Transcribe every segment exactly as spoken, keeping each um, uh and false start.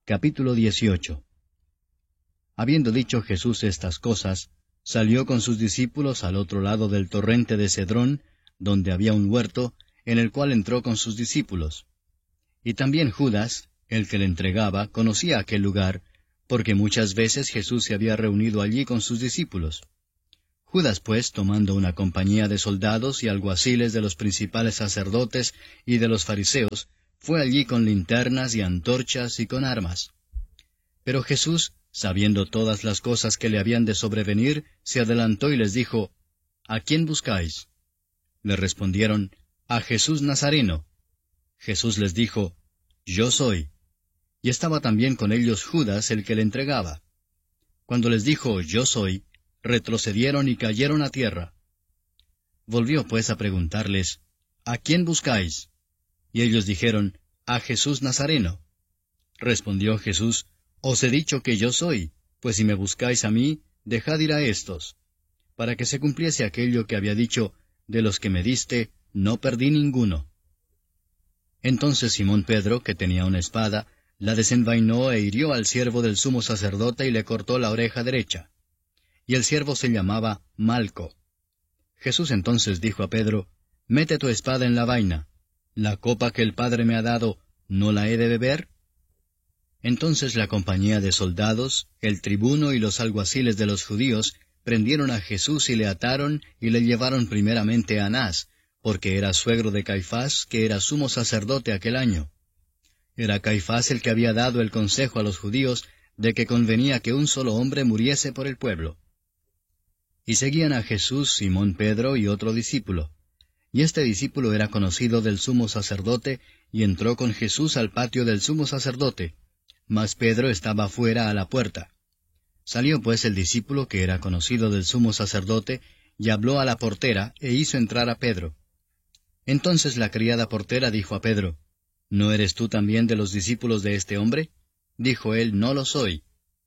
Capítulo dieciocho. Habiendo dicho Jesús estas cosas, salió con sus discípulos al otro lado del torrente de Cedrón, donde había un huerto, en el cual entró con sus discípulos. Y también Judas, el que le entregaba, conocía aquel lugar, porque muchas veces Jesús se había reunido allí con sus discípulos. Judas, pues, tomando una compañía de soldados y alguaciles de los principales sacerdotes y de los fariseos, fue allí con linternas y antorchas y con armas. Pero Jesús, sabiendo todas las cosas que le habían de sobrevenir, se adelantó y les dijo, ¿A quién buscáis? Le respondieron, A Jesús Nazareno. Jesús les dijo, Yo soy. Y estaba también con ellos Judas, el que le entregaba. Cuando les dijo, Yo soy, retrocedieron y cayeron a tierra. Volvió pues a preguntarles, ¿A quién buscáis? Y ellos dijeron, A Jesús Nazareno. Respondió Jesús, Os he dicho que yo soy, pues si me buscáis a mí, dejad ir a éstos. Para que se cumpliese aquello que había dicho, de los que me diste, no perdí ninguno. Entonces Simón Pedro, que tenía una espada, la desenvainó e hirió al siervo del sumo sacerdote y le cortó la oreja derecha. Y el siervo se llamaba Malco. Jesús entonces dijo a Pedro, Mete tu espada en la vaina. ¿La copa que el Padre me ha dado, no la he de beber? Entonces la compañía de soldados, el tribuno y los alguaciles de los judíos, prendieron a Jesús y le ataron y le llevaron primeramente a Anás, porque era suegro de Caifás, que era sumo sacerdote aquel año. Era Caifás el que había dado el consejo a los judíos de que convenía que un solo hombre muriese por el pueblo. Y seguían a Jesús Simón Pedro y otro discípulo. Y este discípulo era conocido del sumo sacerdote, y entró con Jesús al patio del sumo sacerdote, mas Pedro estaba fuera a la puerta. Salió pues el discípulo que era conocido del sumo sacerdote, y habló a la portera, e hizo entrar a Pedro. Entonces la criada portera dijo a Pedro, ¿No eres tú también de los discípulos de este hombre? Dijo él, No lo soy.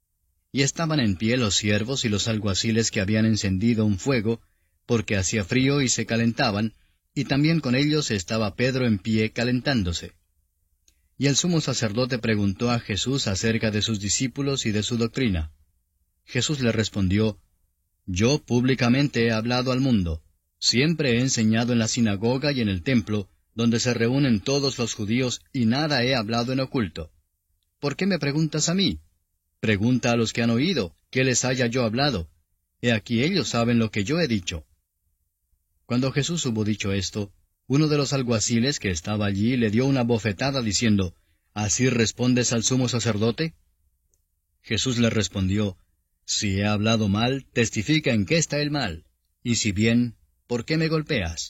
Y estaban en pie los siervos y los alguaciles que habían encendido un fuego, porque hacía frío y se calentaban, y también con ellos estaba Pedro en pie calentándose. Y el sumo sacerdote preguntó a Jesús acerca de sus discípulos y de su doctrina. Jesús le respondió, Yo públicamente he hablado al mundo. Siempre he enseñado en la sinagoga y en el templo, donde se reúnen todos los judíos, y nada he hablado en oculto. ¿Por qué me preguntas a mí? Pregunta a los que han oído, ¿qué les haya yo hablado? He aquí ellos saben lo que yo he dicho. Cuando Jesús hubo dicho esto, uno de los alguaciles que estaba allí le dio una bofetada diciendo, ¿Así respondes al sumo sacerdote? Jesús le respondió, Si he hablado mal, testifica en qué está el mal, y si bien, ¿por qué me golpeas?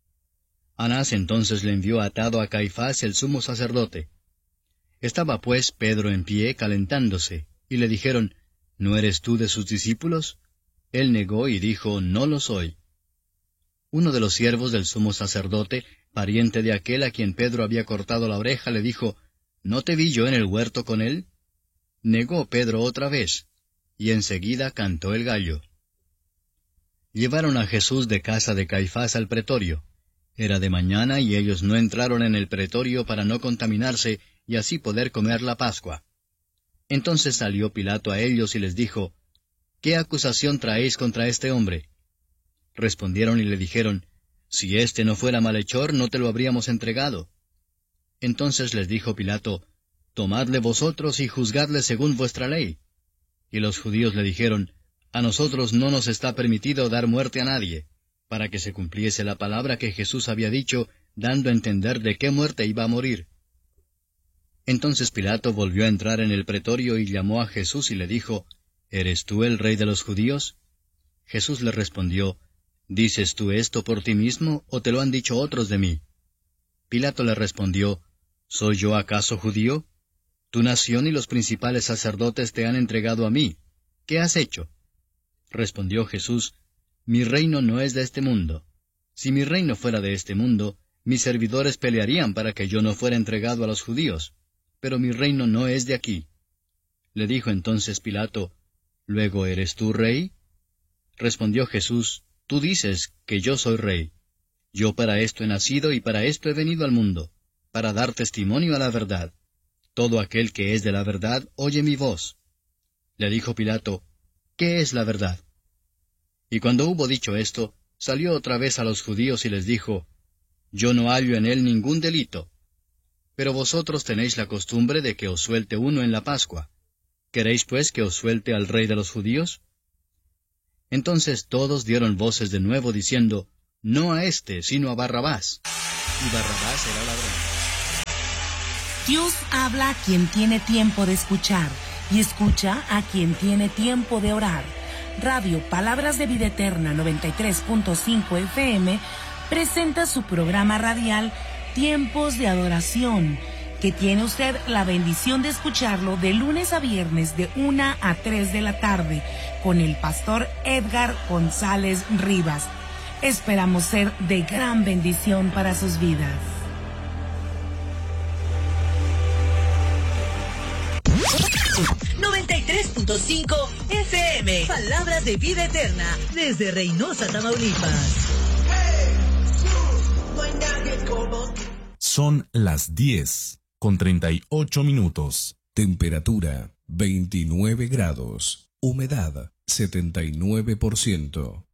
Anás entonces le envió atado a Caifás el sumo sacerdote. Estaba pues Pedro en pie calentándose, y le dijeron, ¿No eres tú de sus discípulos? Él negó y dijo, No lo soy. Uno de los siervos del sumo sacerdote, pariente de aquel a quien Pedro había cortado la oreja, le dijo, ¿No te vi yo en el huerto con él? Negó Pedro otra vez, y enseguida cantó el gallo. Llevaron a Jesús de casa de Caifás al pretorio. Era de mañana y ellos no entraron en el pretorio para no contaminarse y así poder comer la Pascua. Entonces salió Pilato a ellos y les dijo, ¿Qué acusación traéis contra este hombre? Respondieron y le dijeron, Si éste no fuera malhechor, no te lo habríamos entregado. Entonces les dijo Pilato, Tomadle vosotros y juzgadle según vuestra ley. Y los judíos le dijeron, A nosotros no nos está permitido dar muerte a nadie, para que se cumpliese la palabra que Jesús había dicho, dando a entender de qué muerte iba a morir. Entonces Pilato volvió a entrar en el pretorio y llamó a Jesús y le dijo, ¿Eres tú el rey de los judíos? Jesús le respondió, ¿Dices tú esto por ti mismo, o te lo han dicho otros de mí? Pilato le respondió, ¿Soy yo acaso judío? Tu nación y los principales sacerdotes te han entregado a mí. ¿Qué has hecho? Respondió Jesús, Mi reino no es de este mundo. Si mi reino fuera de este mundo, mis servidores pelearían para que yo no fuera entregado a los judíos. Pero mi reino no es de aquí. Le dijo entonces Pilato, ¿Luego eres tú rey? Respondió Jesús, Tú dices que yo soy rey. Yo para esto he nacido y para esto he venido al mundo, para dar testimonio a la verdad. Todo aquel que es de la verdad oye mi voz. Le dijo Pilato, ¿qué es la verdad? Y cuando hubo dicho esto, salió otra vez a los judíos y les dijo, Yo no hallo en él ningún delito. Pero vosotros tenéis la costumbre de que os suelte uno en la Pascua. ¿Queréis pues que os suelte al rey de los judíos? Entonces todos dieron voces de nuevo diciendo, No a éste, sino a Barrabás. Y Barrabás era ladrón. Dios habla a quien tiene tiempo de escuchar y escucha a quien tiene tiempo de orar. Radio Palabras de Vida Eterna noventa y tres punto cinco F M presenta su programa radial Tiempos de Adoración, que tiene usted la bendición de escucharlo de lunes a viernes de una a tres de la tarde con el pastor Edgar González Rivas. Esperamos ser de gran bendición para sus vidas. noventa y tres punto cinco F M, Palabras de Vida Eterna, desde Reynosa, Tamaulipas. Son las diez con treinta y ocho minutos. Temperatura veintinueve grados. Humedad setenta y nueve por ciento.